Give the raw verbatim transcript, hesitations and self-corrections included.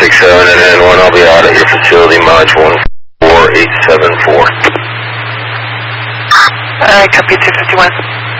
six seven and N one, I'll be out at your facility, March one four eight seven four. Alright, copy two fifty-one.